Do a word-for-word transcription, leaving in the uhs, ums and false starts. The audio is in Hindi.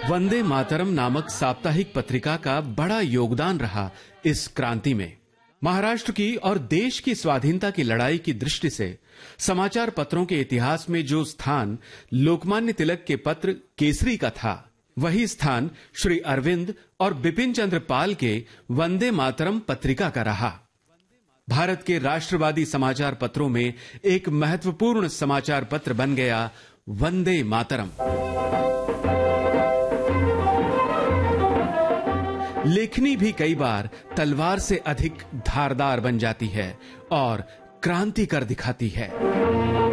वंदे मातरम नामक साप्ताहिक पत्रिका का बड़ा योगदान रहा इस क्रांति में। महाराष्ट्र की और देश की स्वाधीनता की लड़ाई की दृष्टि से समाचार पत्रों के इतिहास में जो स्थान लोकमान्य तिलक के पत्र केसरी का था, वही स्थान श्री अरविंद और बिपिन चंद्र पाल के वंदे मातरम पत्रिका का रहा। भारत के राष्ट्रवादी समाचार पत्रों में एक महत्वपूर्ण समाचार पत्र बन गया वंदे मातरम। लेखनी भी कई बार तलवार से अधिक धारदार बन जाती है और क्रांति कर दिखाती है।